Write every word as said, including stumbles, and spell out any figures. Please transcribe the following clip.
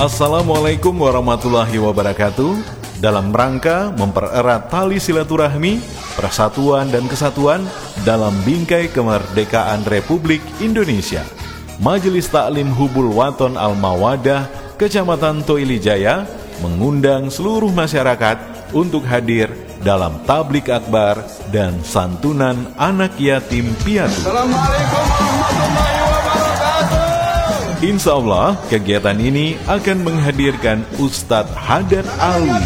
Assalamualaikum warahmatullahi wabarakatuh. Dalam rangka mempererat tali silaturahmi, persatuan dan kesatuan dalam bingkai kemerdekaan Republik Indonesia, Majelis Taklim Hubul Waton Al-Mawadah Kecamatan Toilijaya mengundang seluruh masyarakat untuk hadir dalam tablik akbar dan santunan anak yatim piatu. Assalamualaikum warahmatullahi wabarakatuh. Insya Allah kegiatan ini akan menghadirkan Ustadz Hadad Alwi